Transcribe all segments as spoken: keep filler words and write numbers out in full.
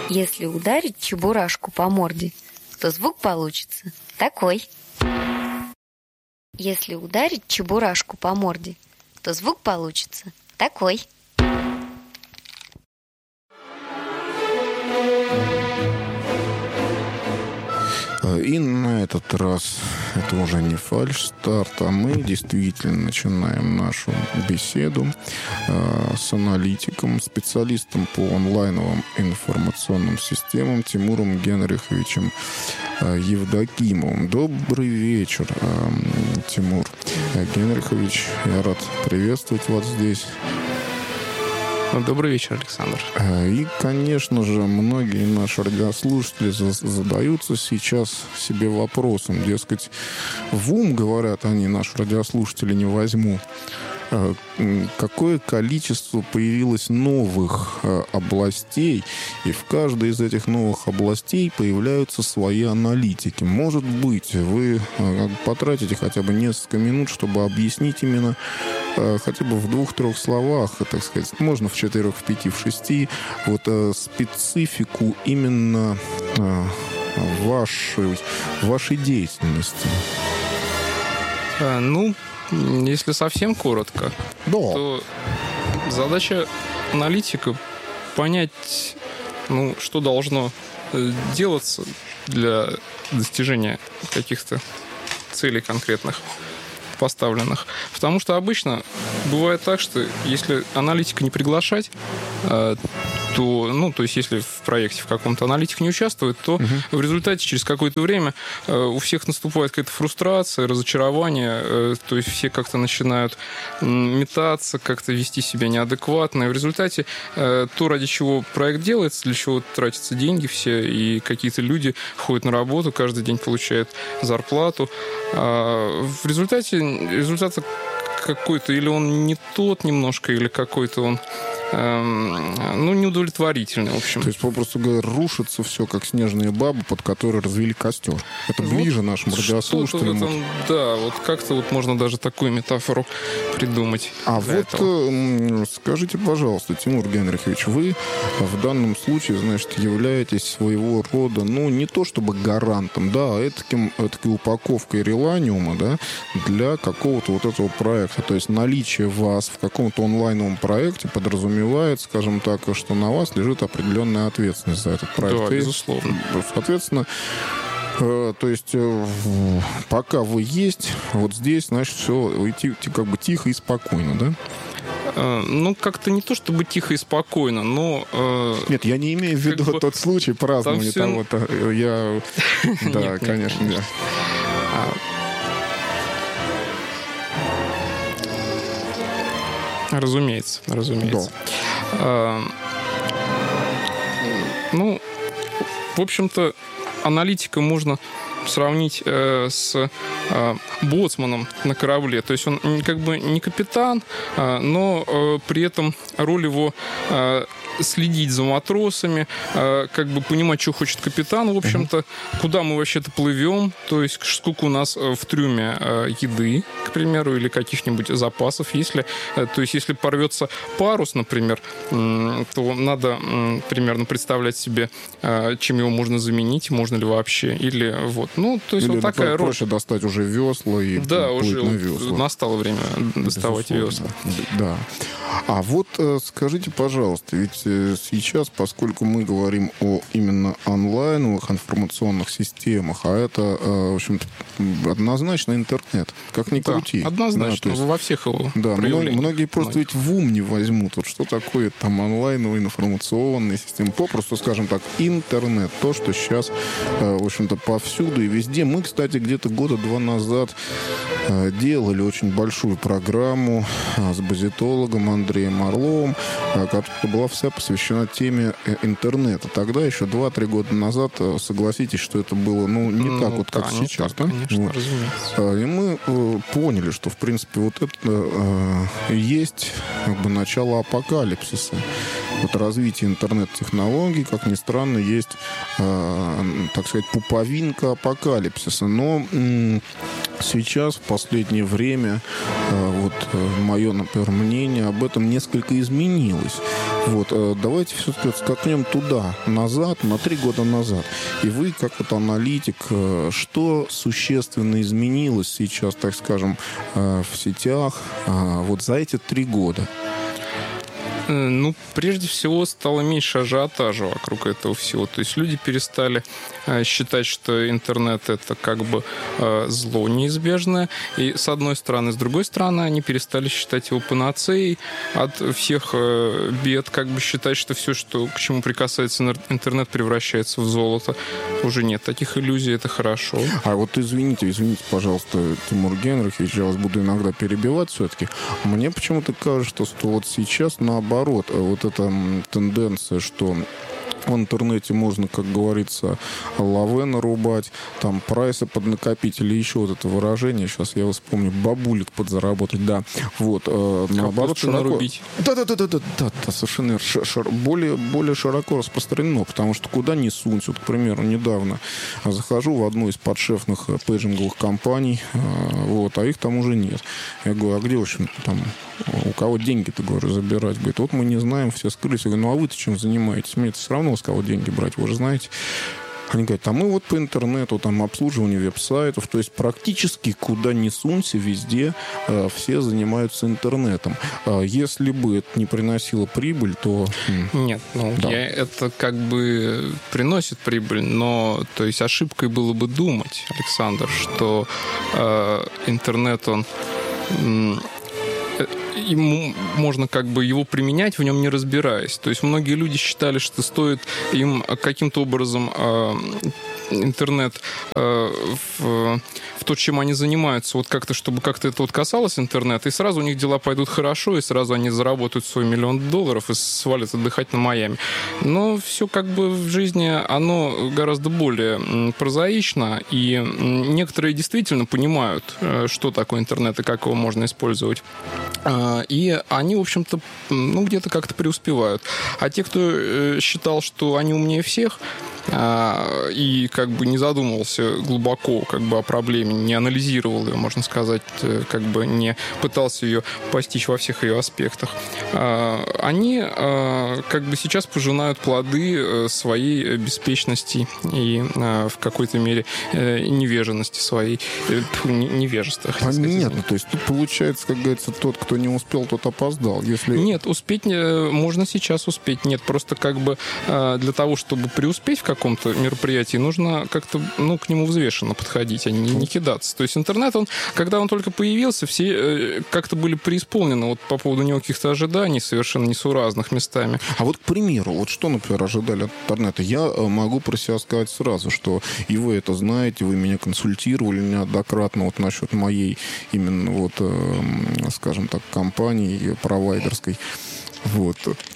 Если ударить чебурашку по морде, то звук получится такой. Если ударить чебурашку по морде, то звук получится такой. И на этот раз это уже не фальш-старт, а мы действительно начинаем нашу беседу э, с аналитиком, специалистом по онлайновым информационным системам Тимуром Генриховичем э, Евдокимовым. Добрый вечер, э, Тимур Генрихович. Я рад приветствовать вас здесь. Добрый вечер, Александр. И, конечно же, многие наши радиослушатели задаются сейчас себе вопросом. Дескать, в ум, говорят они, наши радиослушатели, не возьму. Какое количество появилось новых областей, и в каждой из этих новых областей появляются свои аналитики. Может быть, вы потратите хотя бы несколько минут, чтобы объяснить именно хотя бы в двух-трех словах, так сказать, можно в четырех, в пяти, в шести, вот специфику именно вашей, вашей деятельности. Ну, если совсем коротко, да. то задача аналитика понять, ну, что должно делаться для достижения каких-то целей конкретных поставленных. Потому что обычно бывает так, что если аналитика не приглашать, то, ну, то есть если в проекте в каком-то аналитик не участвует, то угу. в результате через какое-то время у всех наступает какая-то фрустрация, разочарование, то есть все как-то начинают метаться, как-то вести себя неадекватно, и в результате то, ради чего проект делается, для чего тратятся деньги все, и какие-то люди ходят на работу, каждый день получают зарплату, в результате результат какой-то, или он не тот немножко, или какой-то он ну, неудовлетворительный, в общем. То есть, попросту говоря, рушится все, как снежные бабы, под которые развели костер. Это вот ближе нашим радиослушателям. Этом, да, вот как-то вот можно даже такую метафору придумать. А вот этого. Скажите, пожалуйста, Тимур Генрихович, вы в данном случае, значит, являетесь своего рода, ну, не то чтобы гарантом, да, а этаким, этакой упаковкой реланиума, да, для какого-то вот этого проекта. То есть наличие вас в каком-то онлайновом проекте подразумевает, скажем так, что на вас лежит определенная ответственность за этот проект. Да, безусловно. И, соответственно, э, то есть э, пока вы есть, вот здесь, значит, все идти как бы тихо и спокойно, да? Э, ну, как-то не то, чтобы тихо и спокойно, но... Э, Нет, я не имею в виду бы, тот случай празднования там того. Все... Я... Да, конечно, да. Разумеется, разумеется. Да. А, ну, в общем-то, аналитика можно сравнить э, с э, боцманом на корабле. То есть он как бы не капитан, э, но э, при этом роль его э, следить за матросами, э, как бы понимать, что хочет капитан, в общем-то, uh-huh. куда мы вообще-то плывем, то есть сколько у нас в трюме э, еды, к примеру, или каких-нибудь запасов. Если, э, то есть если порвется парус, например, э, то надо э, примерно представлять себе, э, чем его можно заменить, можно ли вообще, или вот. Ну, то есть или вот такая роль. Проще достать уже весла и да, плыть уже на веслах. Настало время доставать весла. Да. А вот скажите, пожалуйста, ведь сейчас, поскольку мы говорим о именно онлайновых информационных системах, а это, в общем-то, однозначно интернет, как ни да, крути. Однозначно, да, есть, во всех его да, проявлениях. Многие просто ведь в ум не возьмут, вот что такое там онлайновые информационные системы. Попросту, скажем так, интернет, то, что сейчас, в общем-то, повсюду и везде. Мы, кстати, где-то года два назад делали очень большую программу с базитологом Андреем Орловым, которая была вся посвящена теме интернета. Тогда, еще два-три года назад, согласитесь, что это было, ну, не ну, так вот, как да, сейчас. Так, да? конечно, вот. разумеется. И мы э, поняли, что, в принципе, вот это э, есть как бы начало апокалипсиса. вот развития интернет-технологий, как ни странно, есть, э, так сказать, пуповинка апокалипсиса. Но м- сейчас, в последнее время, э, вот э, мое, например, мнение об этом несколько изменилось. Вот, э, давайте все-таки скакнем туда, назад, на три года назад. И вы, как вот аналитик, э, что существенно изменилось сейчас, так скажем, э, в сетях э, вот за эти три года? Ну, прежде всего, стало меньше ажиотажа вокруг этого всего. То есть люди перестали э, считать, что интернет — это как бы э, зло неизбежное. И с одной стороны. С другой стороны, они перестали считать его панацеей от всех э, бед. Как бы считать, что все, что, к чему прикасается интернет, превращается в золото. Уже нет таких иллюзий, это хорошо. А вот извините, извините, пожалуйста, Тимур Генрихович, я вас буду иногда перебивать все-таки. Мне почему-то кажется, что вот сейчас, наоборот, вот эта тенденция, что в интернете можно, как говорится, лаве нарубать, там прайсы поднакопить, или еще вот это выражение, сейчас я вспомню, бабулик подзаработать, да. Вот, э, наоборот, широко... нарубить. Да-да-да-да, да, совершенно ш- ш- более, более широко распространено, потому что куда ни сунь, вот, к примеру, недавно захожу в одну из подшефных пейджинговых компаний, э, вот, а их там уже нет. Я говорю, а где, в общем, там, у кого деньги-то, говорю, забирать? Говорит, вот мы не знаем, все скрылись. Я говорю, ну а вы-то чем занимаетесь? Мне-то все равно с кого деньги брать, вы же знаете. Они говорят, а мы вот по интернету, там, обслуживание веб-сайтов, то есть практически куда ни сунься, везде э, все занимаются интернетом. Э, если бы это не приносило прибыль, то... Нет, ну, да. я, это как бы приносит прибыль, но, то есть, ошибкой было бы думать, Александр, что э, интернет, он... М- ему можно как бы его применять, в нем не разбираясь. То есть многие люди считали, что стоит им каким-то образом э, интернет э, в, в то, чем они занимаются, вот как-то, чтобы как-то это вот касалось интернета, и сразу у них дела пойдут хорошо, и сразу они заработают свой миллион долларов и свалят отдыхать на Майами. Но все как бы в жизни, оно гораздо более прозаично, и некоторые действительно понимают, что такое интернет и как его можно использовать. И они, в общем-то, ну, где-то как-то преуспевают. А те, кто считал, что они умнее всех, и как бы не задумывался глубоко как бы о проблеме, не анализировал ее, можно сказать, как бы не пытался ее постичь во всех ее аспектах, они как бы сейчас пожинают плоды своей беспечности и в какой-то мере невеженности своей, невежества. Понятно, то есть тут получается, как говорится, тот, кто не успел, тот опоздал. Если... Нет, успеть можно сейчас успеть. Нет, просто как бы для того, чтобы преуспеть в каком-то мероприятии, нужно как-то, ну, к нему взвешенно подходить, а не, не кидаться. То есть интернет, он, когда он только появился, все э, как-то были преисполнены вот по поводу него каких-то ожиданий, совершенно несуразных местами. А вот, к примеру, вот что, например, ожидали от интернета? Я могу про себя сказать сразу, что и вы это знаете, вы меня консультировали неоднократно вот насчет моей именно вот, э, скажем так, компании провайдерской. Вот.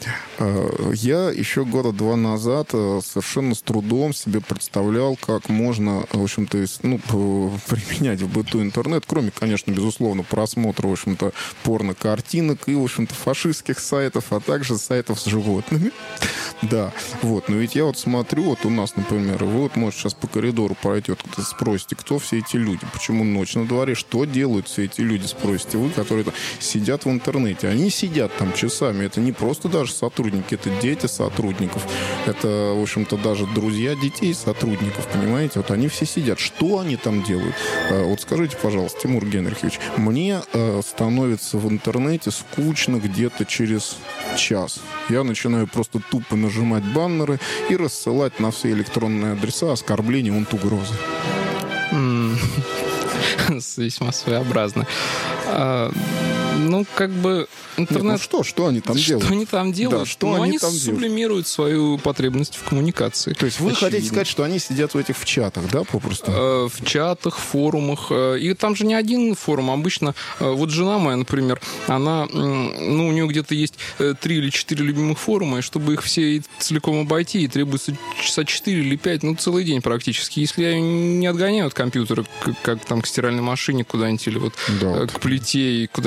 Я еще года два назад совершенно с трудом себе представлял, как можно, в общем-то, ну, применять в быту интернет, кроме, конечно, безусловно, просмотра, в общем-то, порно-картинок и, в общем-то, фашистских сайтов, а также сайтов с животными. Да, вот. Но ведь я вот смотрю, вот у нас, например, вы вот можете сейчас по коридору пройти, вот спросите, кто все эти люди, почему ночь на дворе, что делают все эти люди, спросите вы, которые сидят в интернете. Они сидят там часами. Это не просто даже сотрудники, это дети сотрудников. Это, в общем-то, даже друзья детей сотрудников, понимаете? Вот они все сидят. Что они там делают? Вот скажите, пожалуйста, Тимур Генрихович, мне становится в интернете скучно где-то через час. Я начинаю просто тупо нажимать баннеры и рассылать на все электронные адреса оскорбления и угрозы. Весьма своеобразно. Ну, как бы интернет... Нет, ну что, что они там что делают? Что они там делают? Да, что ну, они, они там сублимируют свою потребность в коммуникации. То есть вы Очевидно. хотите сказать, что они сидят в этих в чатах, да, попросту? Э, в чатах, форумах. И там же не один форум. Обычно, вот жена моя, например, она, ну, у нее где-то есть три или четыре любимых форума, и чтобы их все целиком обойти, ей требуется часа четыре или пять, ну, целый день практически. Если я не отгоняю от компьютера, как, как там к стиральной машине куда-нибудь, или вот да, к плите, и куда-нибудь вот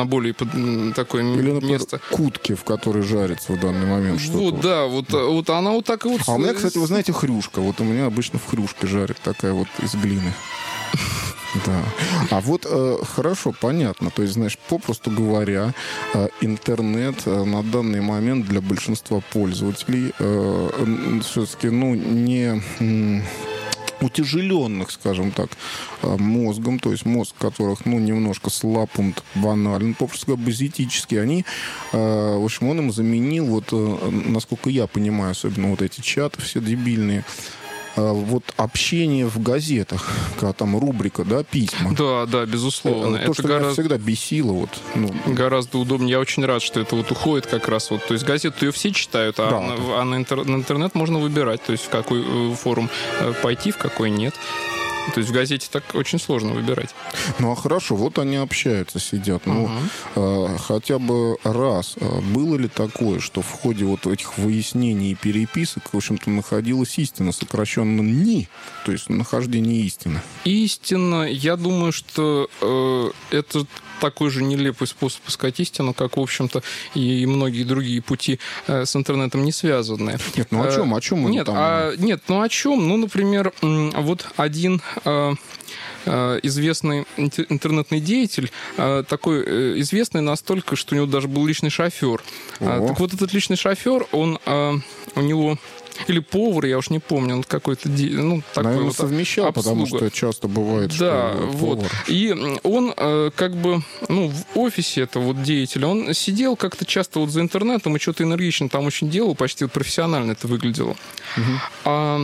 на более под, такое Или, например, место. Кутки, в которой жарится в данный момент что-то. Вот, да, вот, вот она вот так и вот... А у меня, кстати, вы знаете, хрюшка. Вот у меня обычно в хрюшке жарит такая вот из глины. Да. А вот э, хорошо, понятно. То есть, знаешь, попросту говоря, э, интернет э, на данный момент для большинства пользователей э, все-таки, ну, не... М- утяжеленных, скажем так, мозгом, то есть мозг которых, ну, немножко слаб, банален, попросту говоря, базитический, они, в общем, он им заменил, вот, насколько я понимаю, особенно вот эти чаты все дебильные, вот общение в газетах, когда там рубрика, да, письма. Да, да, безусловно. То, это что гораздо... меня всегда бесило. Вот, ну... Гораздо удобнее. Я очень рад, что это вот уходит как раз вот. То есть газету ее все читают, а, да. на, а на, интер... на интернет можно выбирать, то есть в какой форум пойти, в какой нет. То есть в газете так очень сложно выбирать. Ну, а хорошо, вот они общаются, сидят. Ну, uh-huh. э, хотя бы раз э, было ли такое, что в ходе вот этих выяснений и переписок, в общем-то, находилась истина, сокращенно НИ, то есть нахождение истины? Истина, я думаю, что э, это такой же нелепый способ искать истину, как, в общем-то, и многие другие пути э, с интернетом не связанные. Нет, ну о чем? О чем мы нет, там... а, нет, ну о чем? Ну, например, вот один... Э, известный интернетный деятель, такой известный настолько, что у него даже был личный шофер. О. Так вот этот личный шофер, он у него... Или повар, я уж не помню, он какой-то... Ну, такой Наверное, вот совмещал, обслуга. Потому что часто бывает, да, что вот. повар. И он как бы, ну, в офисе этого вот деятеля, он сидел как-то часто вот за интернетом и что-то энергично там очень делал, почти вот профессионально это выглядело. Угу. А...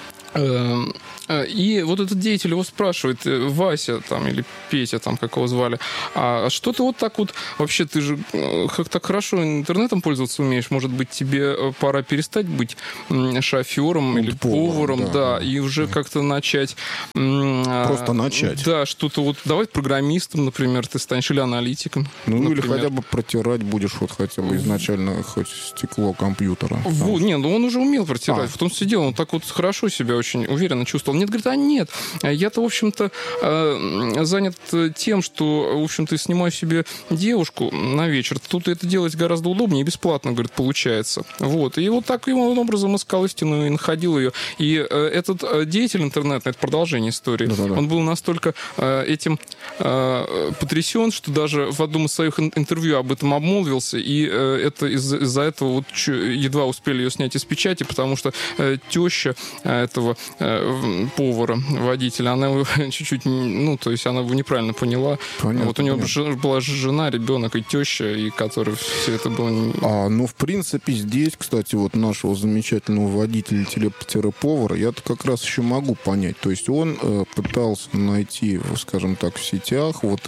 И вот этот деятель его спрашивает, Вася там или Петя, там, как его звали, а что ты вот так вот, вообще ты же как так хорошо интернетом пользоваться умеешь, может быть, тебе пора перестать быть шофером ну, или поваром, да, да, да, и уже да. как-то начать... Просто начать. Да, что-то вот, давай программистом, например, ты станешь, или аналитиком. Ну, например. Или хотя бы протирать будешь вот хотя бы изначально хоть стекло компьютера. Вот, не, ну он уже умел протирать, а. в том числе дело, он так вот хорошо себя очень уверенно чувствовал. Нет, говорит, а нет, я-то, в общем-то, занят тем, что, в общем-то, снимаю себе девушку на вечер. Тут это делать гораздо удобнее и бесплатно, говорит, получается. Вот. И вот так его образом искал истину и находил ее. И этот деятель интернетный, это продолжение истории, да-да-да. Он был настолько этим потрясен, что даже в одном из своих интервью об этом обмолвился, и это из- из-за этого вот едва успели ее снять из печати, потому что теща этого повара, водителя, она его чуть-чуть, ну, то есть она его неправильно поняла. Понятно, вот у него понятно. была жена, ребенок и теща, и который все это было... А, ну, в принципе, здесь, кстати, вот нашего замечательного водителя-повара я-то как раз еще могу понять. То есть он э, пытался найти, скажем так, в сетях вот,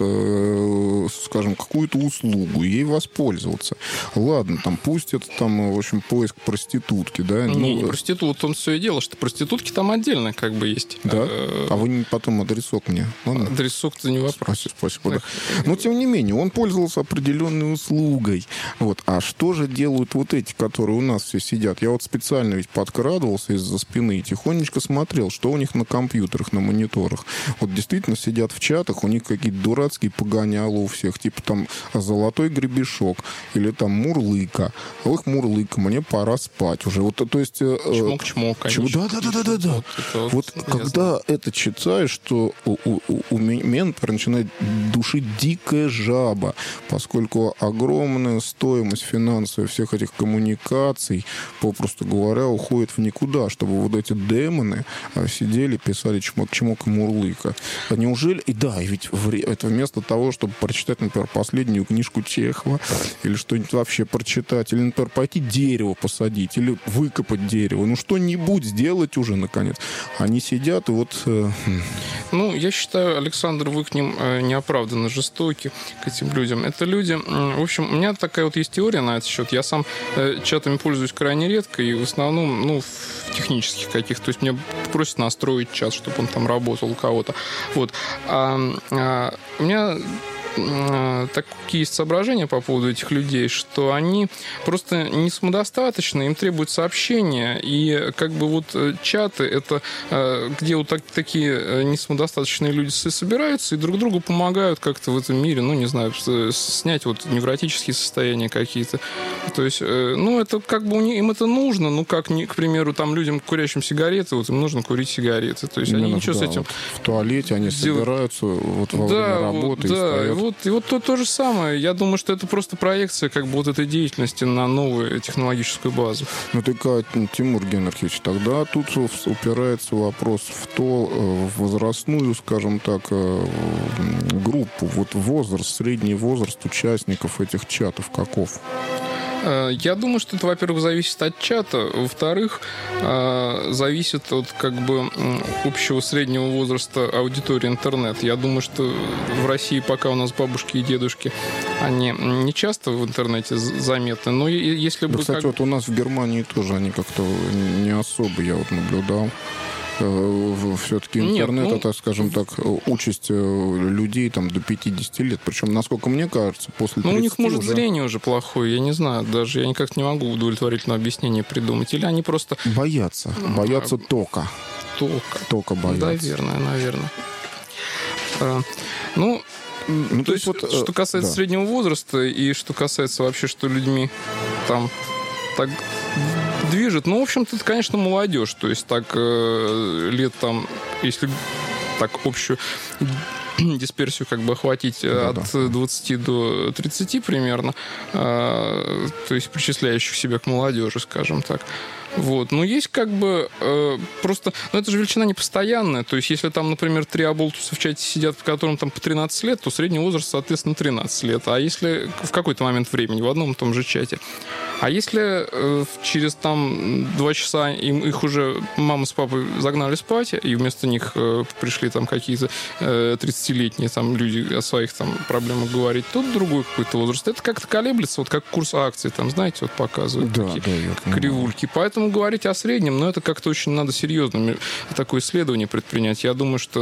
э, скажем, какую-то услугу, ей воспользоваться. Ладно, там, пусть это там, в общем, поиск проститутки, да? Не, ну, не проститут, в том все и дело, что проститутки там отдельно как бы есть. Да? А вы потом адресок мне? Ладно? Адресок-то не вопрос. Спасибо, спасибо. Да. Но, тем не менее, он пользовался определенной услугой. Вот. А что же делают вот эти, которые у нас все сидят? Я вот специально ведь подкрадывался из-за спины и тихонечко смотрел, что у них на компьютерах, на мониторах. Вот действительно сидят в чатах, у них какие-то дурацкие погонялы у всех, типа там «Золотой гребешок» или там «Мурлыка». Ох, Мурлыка, мне пора спать уже. Вот, то есть... Чмок-чмок, конечно. Да-да-да-да-да. Вот, вот, вот когда это читаешь, что у, у, у меня, например, начинает душить дикая жаба, поскольку огромная стоимость финансовая всех этих коммуникаций, попросту говоря, уходит в никуда, чтобы вот эти демоны сидели, писали чмок-чмок и Мурлыка. А неужели... И да, и ведь это вместо того, чтобы прочитать, например, последнюю книжку Чехова, или что-нибудь вообще прочитать, или, например, пойти дерево посадить, или выкопать дерево, ну что-нибудь сделать уже, наконец. Они сидят и вот... Э... Ну, я считаю, Александр, вы к ним э, неоправданно жестоки, к этим людям. Это люди... Э, в общем, у меня такая вот есть теория на этот счет. Я сам э, чатами пользуюсь крайне редко, и в основном, ну, в технических каких-то. То есть мне просят настроить чат, чтобы он там работал у кого-то. Вот. А, а, у меня... такие есть соображения по поводу этих людей, что они просто не самодостаточны, им требуется общение, и как бы вот чаты, это где вот так, такие не самодостаточные люди собираются и друг другу помогают как-то в этом мире, ну, не знаю, снять вот невротические состояния какие-то. То есть, ну, это как бы им это нужно, ну, как, к примеру, там людям, курящим сигареты, вот им нужно курить сигареты. То есть, именно, они ничего да, с этим... Вот в туалете они делают. Собираются вот во да, время работы вот, и да, стоят. И вот, и вот то, то же самое. Я думаю, что это просто проекция как бы вот этой деятельности на новую технологическую базу. Ну, ты как, Тимур Генрихович, тогда тут упирается вопрос в то, в возрастную, скажем так, группу, вот возраст, средний возраст участников этих чатов каков? Я думаю, что это, во-первых, зависит от чата, во-вторых, зависит от как бы общего среднего возраста аудитории интернет. Я думаю, что в России пока у нас бабушки и дедушки, они не часто в интернете заметны, но если бы... Да, кстати, как... вот у нас в Германии тоже они как-то не особо, я вот наблюдал. Все-таки интернет, Нет, ну, это, скажем так, участь людей там до пятидесяти лет. Причем, насколько мне кажется, после тридцати... Ну, у них, может, уже... зрение уже плохое, я не знаю. Даже я никак не могу удовлетворительное объяснение придумать. Или они просто... Боятся. Боятся тока. Тока. Тока боятся. Наверное, наверное. А, ну... Ну, то, то есть, вот, что касается да. среднего возраста и что касается вообще, что людьми там так движет, ну, в общем-то, это, конечно, молодежь. То есть так э, лет там, если так общую дисперсию как бы охватить да, от да. двадцати до тридцати примерно, э, то есть причисляющих себя к молодежи, скажем так. Вот. Но есть как бы э, просто... Ну, это же величина непостоянная. То есть, если там, например, три оболтуса в чате сидят, в котором там по тринадцать лет, то средний возраст, соответственно, тринадцать лет. А если в какой-то момент времени в одном и том же чате. А если э, через там два часа им, их уже мама с папой загнали спать, и вместо них э, пришли там какие-то э, тридцатилетние там люди о своих там проблемах говорить, то другой какой-то возраст. Это как-то колеблется, вот как курс акций, там, знаете, вот показывают да, такие да, кривульки. Поэтому говорить о среднем, но это как-то очень надо серьезно такое исследование предпринять. Я думаю, что